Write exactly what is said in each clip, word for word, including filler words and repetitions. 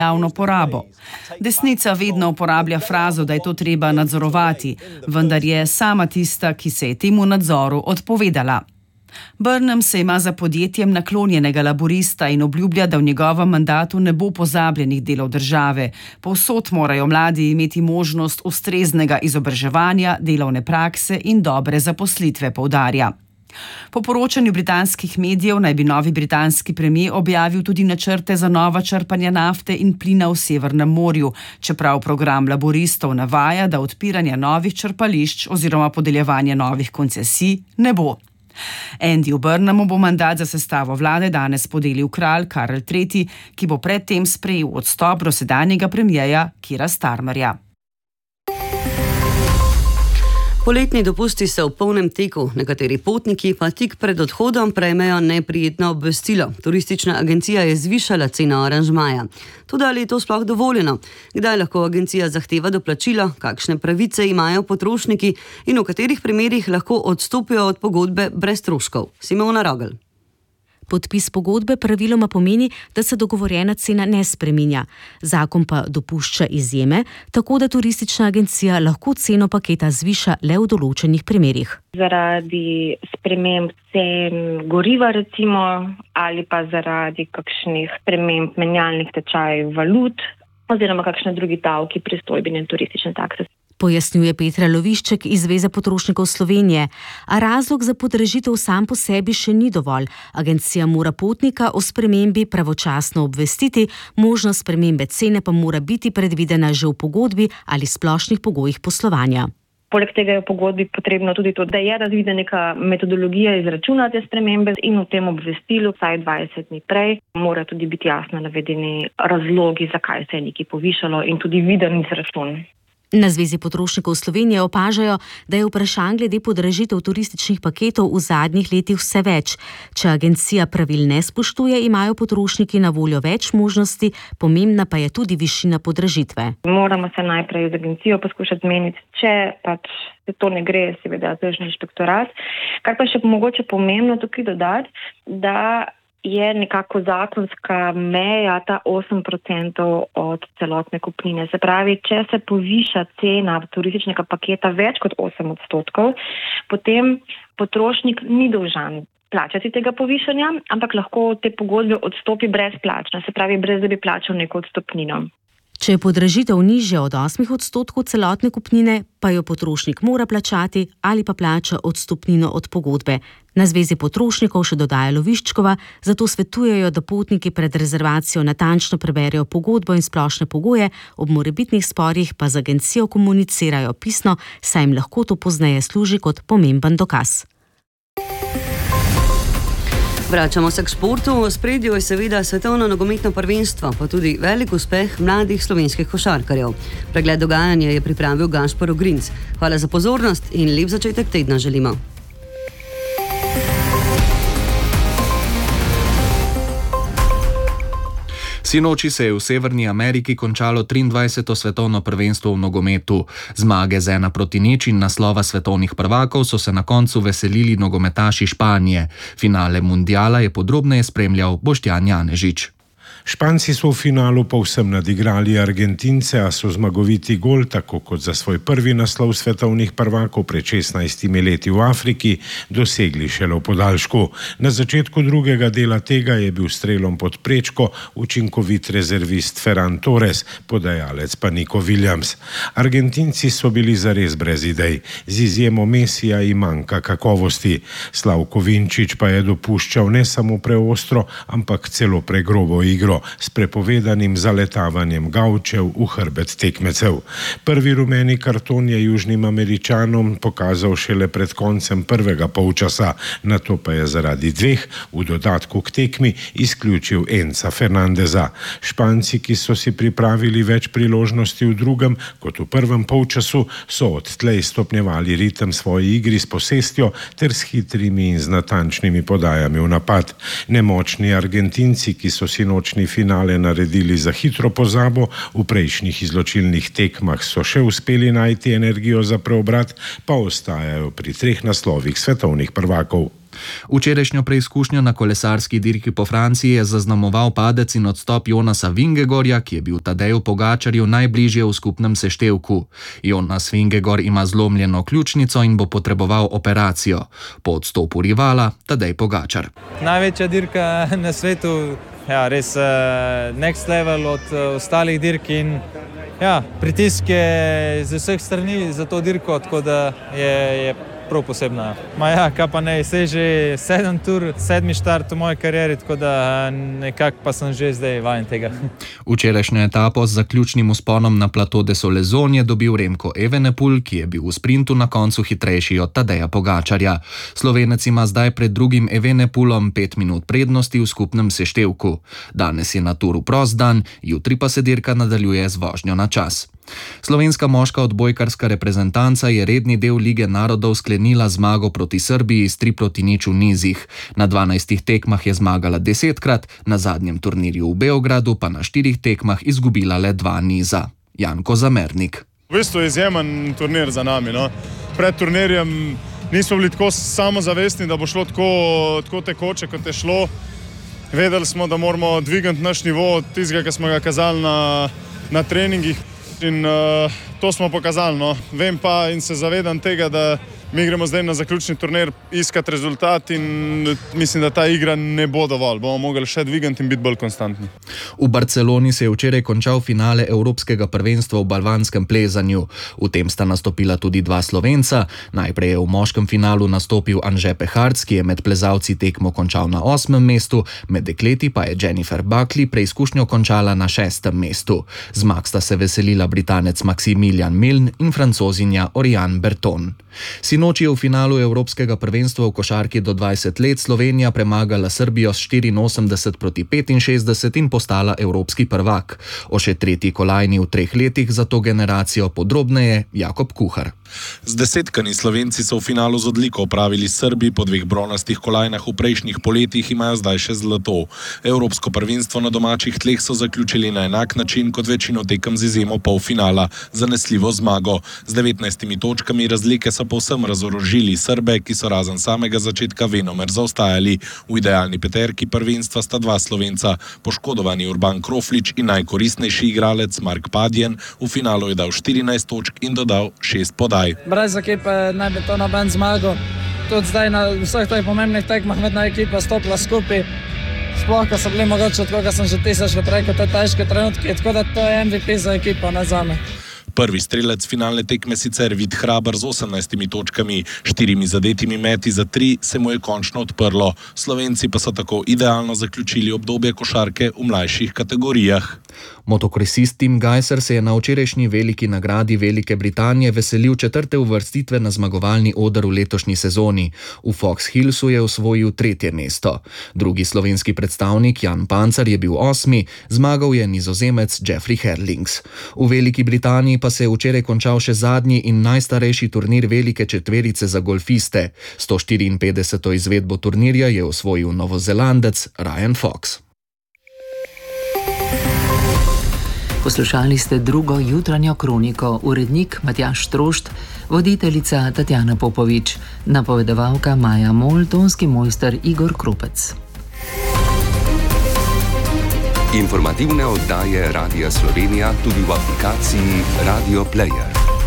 javno porabo. Desnica vedno uporablja frazo, da je to treba nadzorovati, vendar je sama tista, ki se je temu nadzoru odpovedala. Burnham se ima za podjetjem naklonjenega laborista in obljublja, da v njegovem mandatu ne bo pozabljenih delov države. Povsod morajo mladi imeti možnost ustreznega izobraževanja, delovne prakse in dobre zaposlitve, poudarja. Po poročanju britanskih medijev naj bi novi britanski premier objavil tudi načrte za nova črpanja nafte in plina v Severnem morju, čeprav program laboristov navaja, da odpiranja novih črpališč oziroma podeljevanja novih koncesij ne bo. Andyju Burnhamu bo mandat za sestavo vlade danes podelil kralj Karel tretji, ki bo predtem sprejel odstop dosedanjega premierja Keira Starmerja. Poletni dopusti so v polnem teku, nekateri potniki pa tik pred odhodom prejmejo neprijetno obvestilo. Turistična agencija je zvišala ceno aranžmaja. Toda ali je to sploh dovoljeno? Kdaj lahko agencija zahteva doplačilo, kakšne pravice imajo potrošniki in v katerih primerih lahko odstopijo od pogodbe brez stroškov? Simona Rogel. Podpis pogodbe praviloma pomeni, da se dogovorjena cena ne spreminja. Zakon pa dopušča izjeme, tako da turistična agencija lahko ceno paketa zviša le v določenih primerih. Zaradi sprememb cen goriva recimo ali pa zaradi kakšnih sprememb menjalnih tečajev valut oziroma kakšne drugi davki, pristojbine in turistične takse. Pojasnjuje Petra Lovišček iz Zveze potrošnikov Slovenije. A razlog za podražitev sam po sebi še ni dovolj. Agencija mora potnika o spremembi pravočasno obvestiti, možnost spremembe cene pa mora biti predvidena že v pogodbi ali splošnih pogojih poslovanja. Poleg tega je v pogodbi potrebno tudi to, da je razvidena neka metodologija izračuna te spremembe in v tem obvestilu vsaj dvajset dni prej mora tudi biti jasno navedeni razlogi, zakaj se je nekaj povišalo in tudi viden izračun. Na Zvezi potrošnikov Slovenije opažajo, da je vprašanj glede podražitev turističnih paketov v zadnjih letih vse več. Če agencija pravil ne spoštuje, imajo potrošniki na voljo več možnosti, pomembna pa je tudi višina podražitve. Moramo se najprej z agencijo poskušati zmeniti, če pač to ne gre, seveda tržni inšpektorat. Kar pa še mogoče pomembno tukaj dodati, da je nekako zakonska meja ta osem procentov od celotne kupnine. Se pravi, če se poviša cena turističnega paketa več kot osem odstotkov, potem potrošnik ni dolžan plačati tega povišanja, ampak lahko te pogodbe odstopi brezplačno, se pravi, brez da bi plačal neko odstopnino. Če je podražitev nižja od osmih odstotkov celotne kupnine, pa jo potrošnik mora plačati ali pa plača odstopnino od pogodbe. Na Zvezi potrošnikov še dodaja Loviščkova, zato svetujejo, da potniki pred rezervacijo natančno preberejo pogodbo in splošne pogoje, ob morebitnih sporih pa z agencijo komunicirajo pisno, saj jim lahko to pozneje služi kot pomemben dokaz. Vračamo se k športu. V ospredju je seveda svetovno nogometno prvenstvo, pa tudi velik uspeh mladih slovenskih košarkarjev. Pregled dogajanja je pripravil Gašper Ogrinc. Hvala za pozornost in lep začetek tedna želimo. Sinoči se je v Severni Ameriki končalo triindvajseto svetovno prvenstvo v nogometu. Zmage z ena proti nič in naslova svetovnih prvakov so se na koncu veselili nogometaši Španije. Finale mundiala je podrobneje spremljal Boštjan Janežič. Španci so v finalu povsem nadigrali Argentince, a so zmagoviti gol, tako kot za svoj prvi naslov svetovnih prvakov pred šestnajstimi leti v Afriki, dosegli šele v podaljšku. Na začetku drugega dela tega je bil strelom pod prečko učinkovit rezervist Ferran Torres, podajalec pa Nico Williams. Argentinci so bili zares brez idej, z izjemo Mesija in manjka kakovosti. Slavko Vinčić pa je dopuščal ne samo preostro, ampak celo pregrobo igro, s prepovedanim zaletavanjem gavčev v hrbet tekmecev. Prvi rumeni karton je Južnim Američanom pokazal šele pred koncem prvega polčasa, nato pa je zaradi dveh v dodatku k tekmi izključil Enza Fernandeza. Španci, ki so si pripravili več priložnosti v drugem kot v prvem polčasu, so odtlej stopnjevali ritem svoji igri s posestjo ter s hitrimi in z natančnimi podajami v napad. Nemočni Argentinci, ki so sinočni finale naredili za hitro pozabo, v prejšnjih izločilnih tekmah so še uspeli najti energijo za preobrat, pa ostajajo pri treh naslovih svetovnih prvakov. Včerajšnjo preizkušnjo na kolesarski dirki po Franciji je zaznamoval padec in odstop Jonasa Vingegorja, ki je bil Tadeju Pogačarju najbližje v skupnem seštevku. Jonas Vingegor ima zlomljeno ključnico in bo potreboval operacijo. Po odstopu rivala Tadej Pogačar. Največja dirka na svetu, ja, res uh, next level od uh, ostalih dirk in ja, pritisk je z vseh strani za to dirko, tako da je, je prav posebna. Ma ja, kaj pa ne, se že sedem tur, sedmi štart v moji karieri, tako da nekako pa sem že zdaj vajen tega. Včerajšnjo etapo z zaključnim vzponom na Plateau de Solaizon je dobil Remco Evenepoel, ki je bil v sprintu na koncu hitrejši od Tadeja Pogačarja. Slovenec ima zdaj pred drugim Evenepoelom pet minut prednosti v skupnem seštevku. Danes je na turu prost dan, jutri pa se dirka nadaljuje z vožnjo na čas. Slovenska moška odbojkarska reprezentanca je redni del Lige narodov sklenila zmago proti Srbiji s tri proti nič v nizih. Na dvanajstih tekmah je zmagala desetkrat, na zadnjem turnirju v Beogradu pa na štirih tekmah izgubila le dva niza. Janko Zamernik. V bistvu je izjemen turnir za nami. No? Pred turnirjem nismo bili tako samozavestni, da bo šlo tako, tako tekoče, kot je šlo. Vedeli smo, da moramo dvigati naš nivo od tistega, ki smo ga kazali na, na treningih. In uh, to smo pokazali. No. Vem pa in se zavedam tega, da mi gremo zdaj na zaključni turnir iskati rezultat in mislim, da ta igra ne bo dovolj. Bomo mogli še dvigati in biti bolj konstantni. V Barceloni se je včeraj končal finale Evropskega prvenstva v balvanskem plezanju. V tem sta nastopila tudi dva Slovenca. Najprej je v moškem finalu nastopil Anže Peharc, ki je med plezalci tekmo končal na osmem mestu, med dekleti pa je Jennifer Buckley preizkušnjo končala na šestem mestu. Zmag sta se veselila Britanec Maximilian Milne in Francozinja Oriane Berton. Sinoči je v finalu Evropskega prvenstva v košarki do dvajset let Slovenija premagala Srbijo s štiriinosemdeset proti petinšestdeset in postala evropski prvak. O še tretji kolajni v treh letih za to generacijo podrobneje Jakob Kuhar. Z desetkani Slovenci so v finalu z odliko opravili Srbi, po dveh bronastih kolajnah v prejšnjih poletjih imajo zdaj še zlato. Evropsko prvenstvo na domačih tleh so zaključili na enak način kot večino tekem z izjemo polfinala, zanesljivo zmago. Z devetnajstimi točkami razlike so povsem razorožili Srbe, ki so razen samega začetka venomer zaostajali. V idealni peterki prvenstva sta dva Slovenca, poškodovani Urban Kroflič in najkoristnejši igralec Mark Padjen. V finalu je dal štirinajst točk in dodal šest podaj. Brez ekipe ne bi to noben zmagal. Tudi zdaj na vseh teh pomembnih tekmah vedno ekipa stopila skupaj. Sploh, ko so bili mogoče, tako ko sem že tisočkrat rekel, te težke trenutke, tako da to je M V P za ekipo, ne zame. Prvi strelec finalne tekme sicer Vid Hrabar z osemnajstimi točkami, štirimi zadetimi meti za tri se mu je končno odprlo. Slovenci pa so tako idealno zaključili obdobje košarke v mlajših kategorijah. Motokresist Tim Gajser se je na včerajšnji veliki nagradi Velike Britanije veselil četrte uvrstitve na zmagovalni oder v letošnji sezoni. V Fox Hillsu je osvojil tretje mesto. Drugi slovenski predstavnik Jan Pancar je bil osmi, zmagal je Nizozemec Jeffrey Herlings. V Veliki Britaniji pa se je včeraj končal še zadnji in najstarejši turnir velike četverice za golfiste. sto štiriinpetdeseto izvedbo turnirja je osvojil Novozelandec Ryan Fox. Poslušali ste drugo jutranjo kroniko, urednik Matjaž Trošt, voditeljica Tatjana Popovič, napovedovalka Maja Mol, tonski mojster Igor Kropec. Informativne oddaje Radia Slovenija tudi v aplikaciji Radio Player.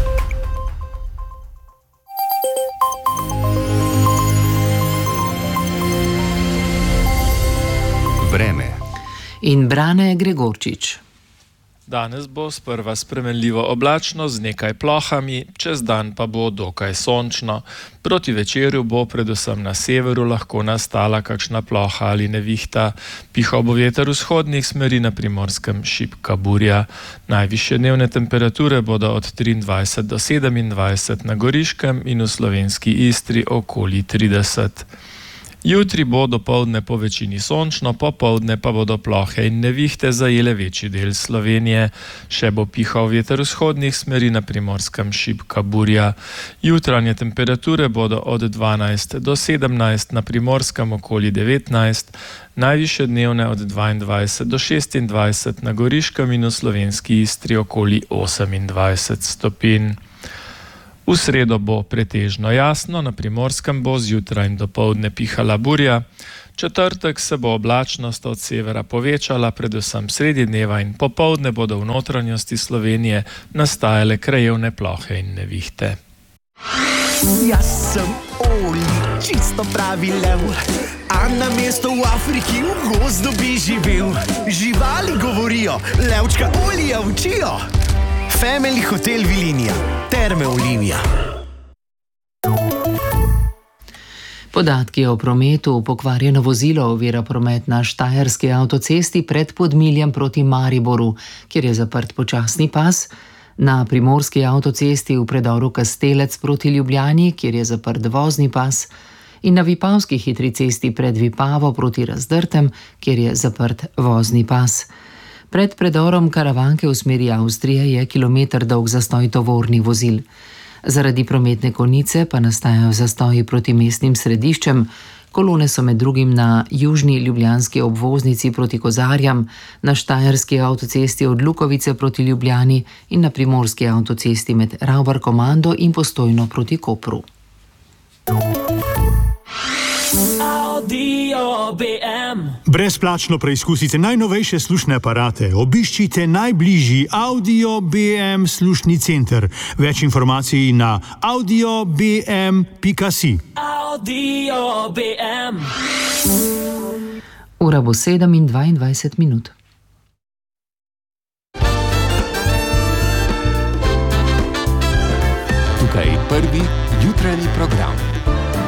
Vreme. In Brane Gregorčič. Danes bo sprva spremenljivo oblačno z nekaj plohami, čez dan pa bo dokaj sončno. Proti večerju bo predvsem na severu lahko nastala kakšna ploha ali nevihta. Pihal bo veter vzhodnih smeri, na Primorskem šibka burja. Najvišje dnevne temperature bodo od triindvajset do sedemindvajset na Goriškem in v slovenski Istri okoli trideset. Jutri bo dopoldne po večini sončno, popoldne pa bodo plohe in nevihte zajele večji del Slovenije. Še bo pihal veter vzhodnih smeri, na Primorskem šibka burja. Jutranje temperature bodo od dvanajst do sedemnajst, na Primorskem okoli devetnajst, najvišje dnevne od dvaindvajset do šestindvajset, na Goriškem in v slovenski Istri okoli osemindvajset stopinj. V sredo bo pretežno jasno, na Primorskem bo zjutraj in dopoldne pihala burja. Četrtek se bo oblačnost od severa povečala, predvsem sredi dneva in popoldne bodo v notranjosti Slovenije nastajale krajevne plohe in nevihte. Jaz sem Oli, čisto pravi lev, a na mesto v Afriki v gozdu bi živel. Živali govorijo, levčka Olija učijo. Family Hotel Vilinija, Terme Olivija. Podatki o prometu. Pokvarjeno vozilo ovira promet na štajerski avtocesti pred Podmiljem proti Mariboru, kjer je zaprt počasni pas. Na primorski avtocesti v predoru Kastelec proti Ljubljani, kjer je zaprt vozni pas. In na Vipavski hitri cesti pred Vipavo proti Razdrtem, kjer je zaprt vozni pas. Pred predorom Karavanke v smeri Avstrije je kilometer dolg zastoj tovornih vozil. Zaradi prometne konice pa nastajajo zastoji proti mestnim središčem. Kolone so med drugim na južni ljubljanski obvoznici proti Kozarjam, na štajerski avtocesti od Lukovice proti Ljubljani in na primorski avtocesti med Ravbar Komando in Postojno proti Kopru. Audio B M. Brezplačno preizkusite najnovejše slušne aparate. Obiščite najbližji Audio B M slušni center. Več informacij na audio b m pika si. Audio B M. Ura bo sedem in dvaindvajset minut. Tukaj je prvi jutranji program.